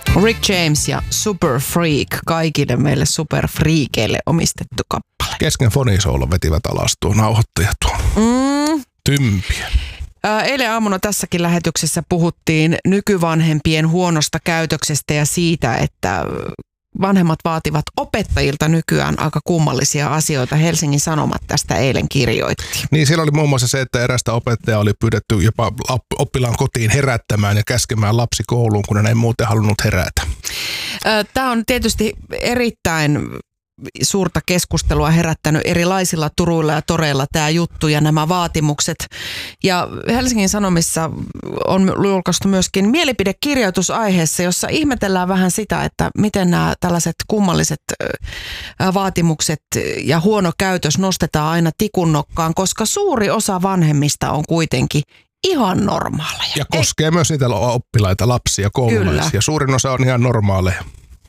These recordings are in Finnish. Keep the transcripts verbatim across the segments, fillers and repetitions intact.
Rick James ja Super Freak, kaikille meille superfriikeille omistettu kappale. Kesken fonisoulla vetivät alas tuo nauhoittaja tuon Mm. tympiä. Eilen aamuna tässäkin lähetyksessä puhuttiin nykyvanhempien huonosta käytöksestä ja siitä, että vanhemmat vaativat opettajilta nykyään aika kummallisia asioita. Helsingin Sanomat tästä eilen kirjoitti. Niin, siellä oli muun muassa se, että erästä opettajaa oli pyydetty jopa oppilaan kotiin herättämään ja käskemään lapsi kouluun, kun hän ei muuten halunnut herätä. Tämä on tietysti erittäin suurta keskustelua herättänyt erilaisilla turuilla ja toreilla tämä juttu ja nämä vaatimukset. Ja Helsingin Sanomissa on julkaistu myöskin mielipidekirjoitus aiheessa, jossa ihmetellään vähän sitä, että miten nämä tällaiset kummalliset vaatimukset ja huono käytös nostetaan aina tikunnokkaan, koska suuri osa vanhemmista on kuitenkin ihan normaaleja. Ja koskee Ei... myös niitä oppilaita, lapsia, koululaisia. Kyllä. Suurin osa on ihan normaaleja.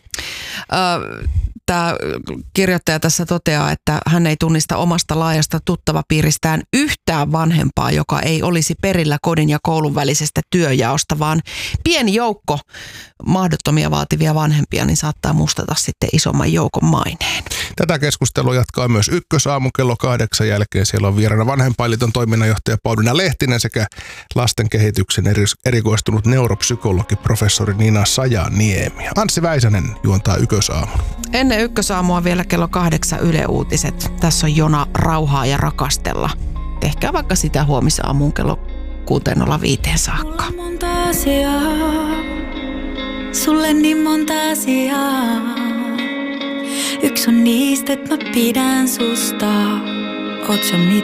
Tämä kirjoittaja tässä toteaa, että hän ei tunnista omasta laajasta tuttavapiiristään yhtään vanhempaa, joka ei olisi perillä kodin ja koulun välisestä työnjaosta, vaan pieni joukko mahdottomia vaativia vanhempia niin saattaa mustata sitten isomman joukon maineen. Tätä keskustelua jatkaa myös Ykkösaamu kello kahdeksan jälkeen. Siellä on vieraana Vanhempainliiton toiminnanjohtaja Pauliina Lehtinen sekä lasten kehityksen erikoistunut neuropsykologi professori Nina Sajaniemi. Anssi Väisänen juontaa Ykkösaamun. Ennen Ykkösaamua vielä kello kahdeksan Yle Uutiset. Tässä on Jona Rauhaa ja rakastella. Tehkää vaikka sitä huomisaamuun kello kuusi nolla viisi saakka. Mulla monta asiaa, sulle niin monta asiaa. Yksi on niistä, että mä pidän susta. Oot sä